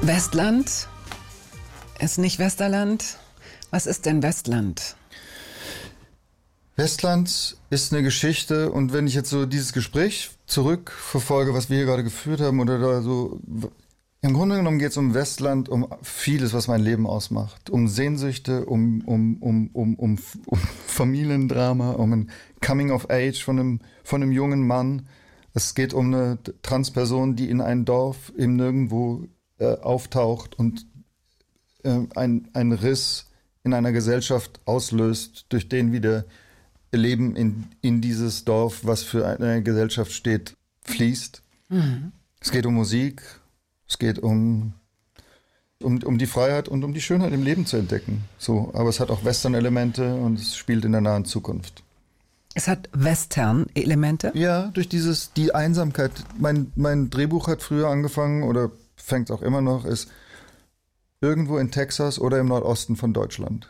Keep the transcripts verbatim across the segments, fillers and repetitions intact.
Westland ist nicht Westerland. Was ist denn Westland? Westland ist eine Geschichte, und wenn ich jetzt so dieses Gespräch zurückverfolge, was wir hier gerade geführt haben, oder da so, im Grunde genommen geht es um Westland, um vieles, was mein Leben ausmacht. Um Sehnsüchte, um, um, um, um, um, um Familiendrama, um ein Coming of Age von einem, von einem jungen Mann. Es geht um eine Transperson, die in ein Dorf im Nirgendwo äh, auftaucht und äh, ein, ein Riss in einer Gesellschaft auslöst, durch den wieder Leben in, in dieses Dorf, was für eine Gesellschaft steht, fließt. Mhm. Es geht um Musik, es geht um, um, um die Freiheit und um die Schönheit im Leben zu entdecken. So, aber es hat auch Western-Elemente und es spielt in der nahen Zukunft. Es hat Western-Elemente? Ja, durch dieses, die Einsamkeit. Mein, mein Drehbuch hat früher angefangen oder fängt auch immer noch, ist irgendwo in Texas oder im Nordosten von Deutschland.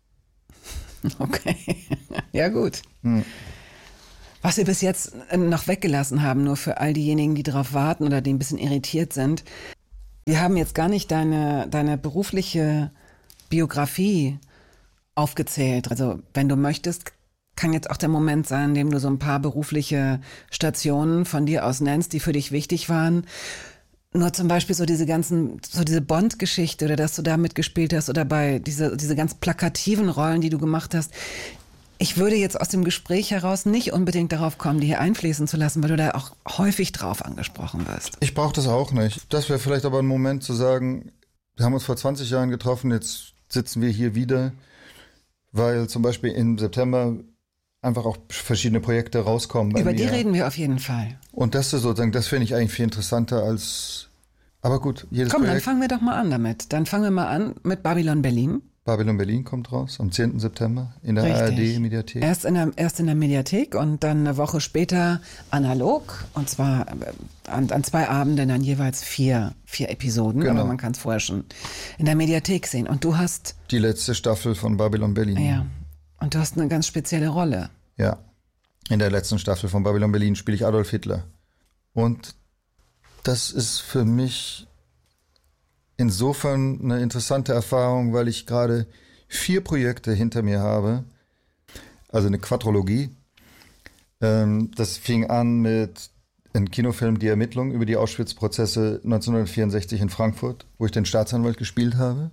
Okay, ja gut. Hm. Was wir bis jetzt noch weggelassen haben, nur für all diejenigen, die darauf warten oder die ein bisschen irritiert sind. Wir haben jetzt gar nicht deine, deine berufliche Biografie aufgezählt. Also wenn du möchtest, kann jetzt auch der Moment sein, in dem du so ein paar berufliche Stationen von dir aus nennst, die für dich wichtig waren. Nur zum Beispiel so diese ganzen, so diese Bond-Geschichte oder dass du da mitgespielt hast oder bei diese, diese ganz plakativen Rollen, die du gemacht hast. Ich würde jetzt aus dem Gespräch heraus nicht unbedingt darauf kommen, die hier einfließen zu lassen, weil du da auch häufig drauf angesprochen wirst. Ich brauche das auch nicht. Das wäre vielleicht aber ein Moment zu sagen, wir haben uns vor zwanzig Jahren getroffen, jetzt sitzen wir hier wieder, weil zum Beispiel im September einfach auch verschiedene Projekte rauskommen. Über die reden wir auf jeden Fall. Und das ist sozusagen, das finde ich eigentlich viel interessanter als, aber gut, jedes Komm, Projekt. dann fangen wir doch mal an damit. Dann fangen wir mal an mit Babylon Berlin. Babylon Berlin kommt raus am zehnten September in der Richtig. A R D-Mediathek. Erst in der, erst in der Mediathek und dann eine Woche später analog. Und zwar an, an zwei Abenden dann jeweils vier, vier Episoden. Genau. Aber man kann es vorher schon in der Mediathek sehen. Und du hast... Die letzte Staffel von Babylon Berlin. Ja, und du hast eine ganz spezielle Rolle. Ja, in der letzten Staffel von Babylon Berlin spiele ich Adolf Hitler. Und das ist für mich insofern eine interessante Erfahrung, weil ich gerade vier Projekte hinter mir habe, also eine Quadrologie. Das fing an mit einem Kinofilm Die Ermittlung über die Auschwitz-Prozesse neunzehnhundertvierundsechzig in Frankfurt, wo ich den Staatsanwalt gespielt habe.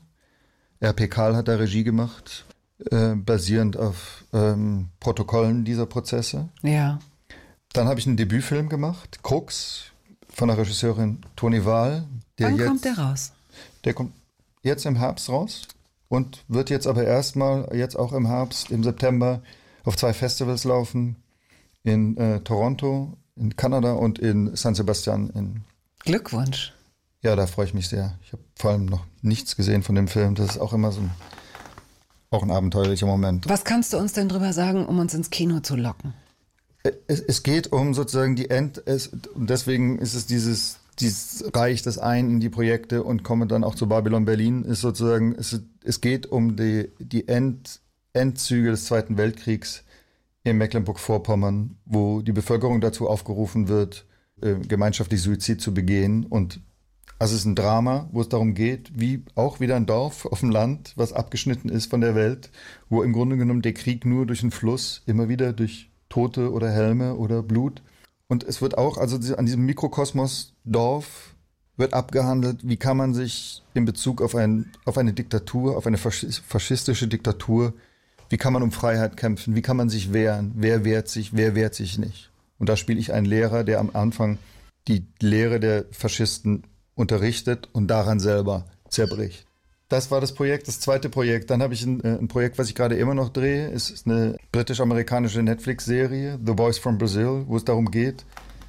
R P Kahl hat da Regie gemacht, äh, basierend auf ähm, Protokollen dieser Prozesse. Ja. Dann habe ich einen Debütfilm gemacht, Krux, von der Regisseurin Toni Wahl. Der Wann jetzt, kommt der raus? Der kommt jetzt im Herbst raus und wird jetzt aber erstmal, jetzt auch im Herbst, im September, auf zwei Festivals laufen. In äh, Toronto, in Kanada und in San Sebastian. In Glückwunsch. Ja, da freue ich mich sehr. Ich habe vor allem noch nichts gesehen von dem Film. Das ist auch immer so ein, auch ein abenteuerlicher Moment. Was kannst du uns denn drüber sagen, um uns ins Kino zu locken? Es, es geht um sozusagen die End... Es, und deswegen ist es dieses... Dies reicht das ein in die Projekte und komme dann auch zu Babylon Berlin, ist sozusagen, es, es geht um die, die End, Endzüge des Zweiten Weltkriegs in Mecklenburg-Vorpommern, wo die Bevölkerung dazu aufgerufen wird, äh, gemeinschaftlich Suizid zu begehen. Und also es ist ein Drama, wo es darum geht, wie auch wieder ein Dorf auf dem Land, was abgeschnitten ist von der Welt, wo im Grunde genommen der Krieg nur durch einen Fluss, immer wieder durch Tote oder Helme oder Blut. Und es wird auch, also an diesem Mikrokosmos Dorf wird abgehandelt, wie kann man sich in Bezug auf, ein, auf eine Diktatur, auf eine faschistische Diktatur, wie kann man um Freiheit kämpfen, wie kann man sich wehren, wer wehrt sich, wer wehrt sich nicht. Und da spiele ich einen Lehrer, der am Anfang die Lehre der Faschisten unterrichtet und daran selber zerbricht. Das war das Projekt, das zweite Projekt. Dann habe ich ein, ein Projekt, was ich gerade immer noch drehe. Es ist eine britisch-amerikanische Netflix-Serie, The Boys from Brazil, wo es darum geht,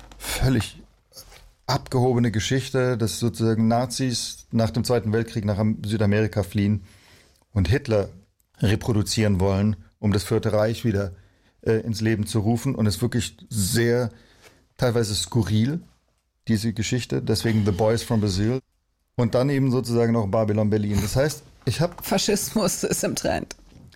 völlig abgehobene Geschichte, dass sozusagen Nazis nach dem Zweiten Weltkrieg nach Südamerika fliehen und Hitler reproduzieren wollen, um das Vierte Reich wieder äh, ins Leben zu rufen. Und es ist wirklich sehr, teilweise skurril, diese Geschichte. Deswegen The Boys from Brazil. Und dann eben sozusagen noch Babylon Berlin. Das heißt, ich habe... Faschismus ist im Trend.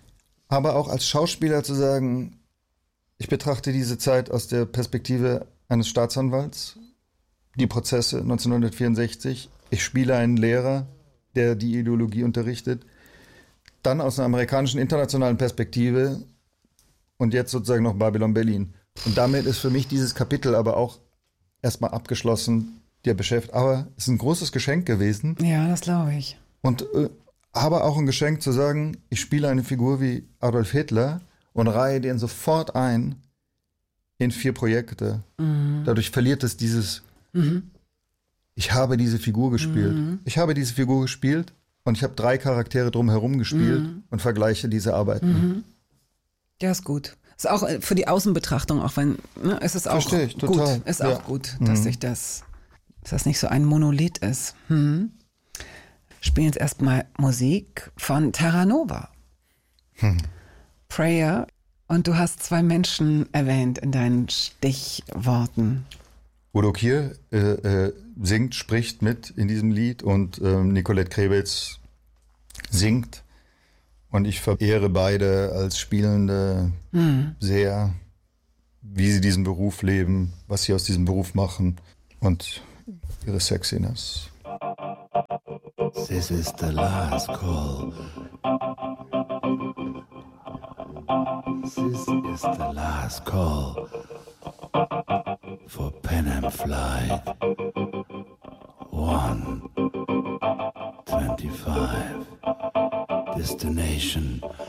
Aber auch als Schauspieler zu sagen, ich betrachte diese Zeit aus der Perspektive eines Staatsanwalts, die Prozesse neunzehnhundertvierundsechzig, ich spiele einen Lehrer, der die Ideologie unterrichtet, dann aus einer amerikanischen internationalen Perspektive und jetzt sozusagen noch Babylon Berlin. Und damit ist für mich dieses Kapitel aber auch erstmal abgeschlossen, der beschäftigt. Aber es ist ein großes Geschenk gewesen. Ja, das glaube ich. Und äh, aber auch ein Geschenk zu sagen, ich spiele eine Figur wie Adolf Hitler und reihe den sofort ein in vier Projekte. Mhm. Dadurch verliert es dieses, mhm. ich habe diese Figur gespielt. Mhm. Ich habe diese Figur gespielt und ich habe drei Charaktere drumherum gespielt mhm. und vergleiche diese Arbeiten. Mhm. Ja, ist gut. Ist auch für die Außenbetrachtung, auch wenn, ne, es ist auch Verstehe ich, gut, total. ist ja. auch gut, dass mhm. sich das, dass das nicht so ein Monolith ist. Hm. Spielen jetzt erstmal Musik von Terranova. Hm. Prayer. Und du hast zwei Menschen erwähnt in deinen Stichworten. Udo Kier äh, äh, singt, spricht mit in diesem Lied und äh, Nicolette Krebitz singt. Und ich verehre beide als Spielende hm. sehr, wie sie diesen Beruf leben, was sie aus diesem Beruf machen und ihre Sexiness. This is the last call. This is the last call for Pan Am Flight one twenty-five. Destination